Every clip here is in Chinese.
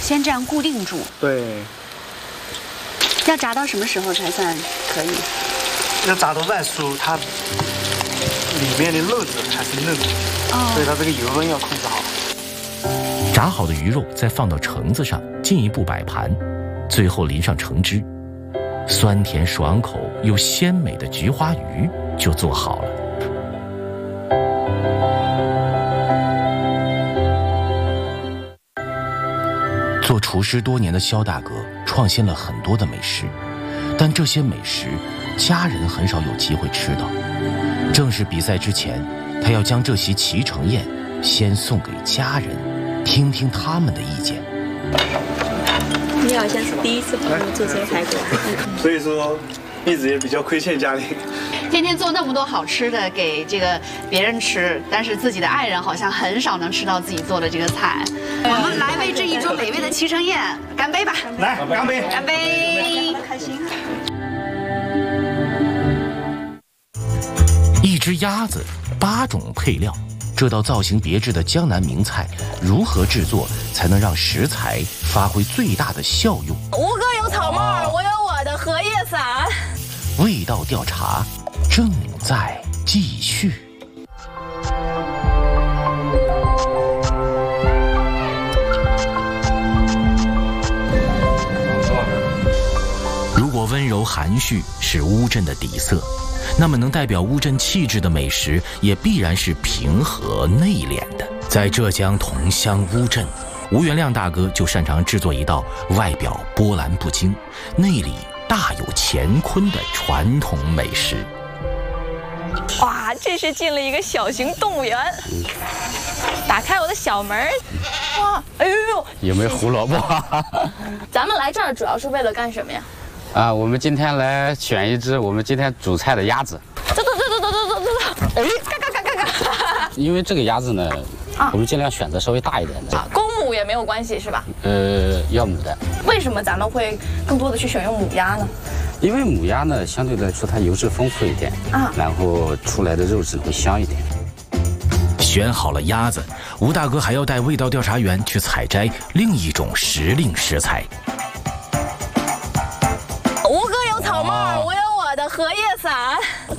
先这样固定住。 对。 要炸到什么时候才算可以？ 要炸到外酥，它里面的肉质还是嫩的，所以它这个油温要控制好。 炸好的鱼肉再放到橙子上，进一步摆盘，最后淋上橙汁，酸甜爽口又鲜美的菊花鱼就做好了。做厨师多年的肖大哥创新了很多的美食，但这些美食家人很少有机会吃到。正式比赛之前，他要将这席脐橙宴先送给家人，听听他们的意见。 你好像是第一次帮我做这个排骨， 所以说一直也比较亏欠家里。 天天做那么多好吃的给这个别人吃，但是自己的爱人好像很少能吃到自己做的这个菜。我们来为这一桌美味的脐橙宴干杯吧！ 来，干杯！ 干杯！ 开心。 一只鸭子，8种配料，这道造型别致的江南名菜如何制作才能让食材发挥最大的效用？ 吴哥有草帽，我有我的荷叶伞。 味道调查正在继续。如果温柔含蓄是乌镇的底色，那么能代表乌镇气质的美食也必然是平和内敛的。在浙江桐乡乌镇，吴元亮大哥就擅长制作一道外表波澜不惊，内里大有乾坤的传统美食。 哇，这是进了一个小型动物园。打开我的小门，哇，哎呦呦， 有没有胡萝卜？ 咱们来这儿主要是为了干什么呀？ 啊，我们今天来选一只我们今天主菜的鸭子。 走，哎，嘎。 因为这个鸭子呢，我们尽量选择稍微大一点的。 啊，公母也没有关系是吧？ 要母的。 为什么咱们会更多的去选用母鸭呢？ 因为母鸭呢，相对来说它油脂丰富一点啊，然后出来的肉质会香一点。 选好了鸭子，吴大哥还要带味道调查员去采摘另一种时令食材。 吴哥有草帽，我有我的荷叶伞。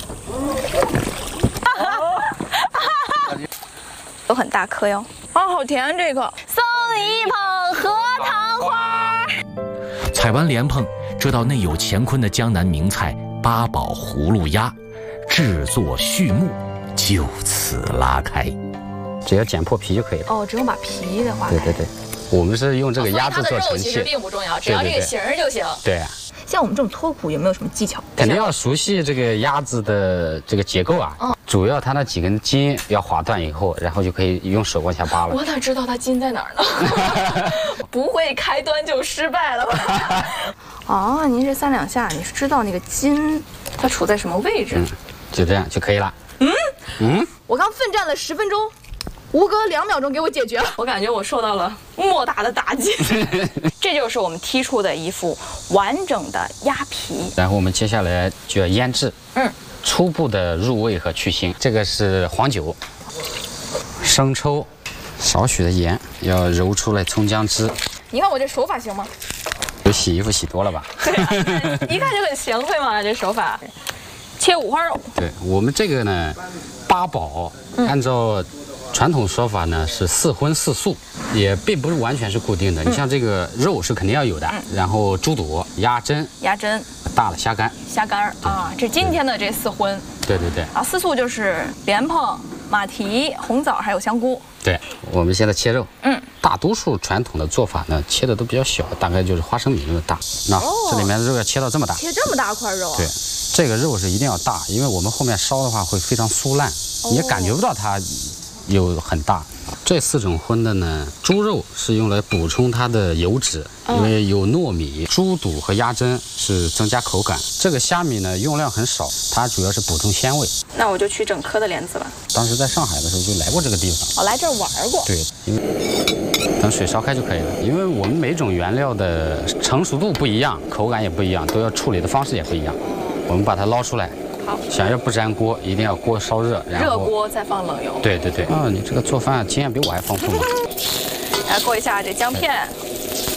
有很大颗哟，啊，好甜这个。送你一捧荷塘花。 采完莲蓬，这道内有乾坤的江南名菜八宝葫芦鸭，制作序幕就此拉开。 只要剪破皮就可以了。 哦，只用把皮给划开。 对，我们是用这个鸭子做盛器。 其实并不重要，只要这个形儿就行。 对啊。 像我们这种脱骨有没有什么技巧？ 肯定要熟悉这个鸭子的这个结构啊。主要它那几根筋要划断以后，然后就可以用手往下扒了。 我哪知道它筋在哪儿呢？不会开端就失败了吧？哦，您这3两下，你是知道那个筋它处在什么位置？ 就这样就可以了。 我刚奋战了10分钟，吴哥2秒钟给我解决了。我感觉我受到了莫大的打击。这就是我们剔出的一副完整的鸭皮。 然后我们接下来就要腌制。初步的入味和去腥。这个是黄酒、生抽、少许的盐，要揉出来葱姜汁。 你看我这手法行吗？ 有洗衣服洗多了吧？ 对啊，一看就很贤惠嘛，这手法。切五花肉。对我们这个呢，8宝按照传统说法呢是4荤4素，也并不是完全是固定的。你像这个肉是肯定要有的，然后猪肚、鸭胗、大了虾干啊，这今天的这4荤。 对啊，4素就是莲蓬、马蹄、红枣还有香菇。 对，我们现在切肉。大多数传统的做法呢，切的都比较小，大概就是花生米那么大。那这里面的肉要切到这么大， 切这么大块肉。 对，这个肉是一定要大，因为我们后面烧的话会非常酥烂，你也感觉不到它有很大。这4种荤的呢，猪肉是用来补充它的油脂，因为有糯米；猪肚和鸭胗是增加口感。这个虾米呢用量很少，它主要是补充鲜味。 那我就取整颗的莲子吧。 当时在上海的时候就来过这个地方， 我来这儿玩过。 对，因为等水烧开就可以了。因为我们每种原料的成熟度不一样，口感也不一样，都要处理的方式也不一样。我们把它捞出来。想要不粘锅，一定要锅烧热，然后热锅再放冷油。 对。你这个做饭经验比我还丰富嘛。 来过一下这姜片，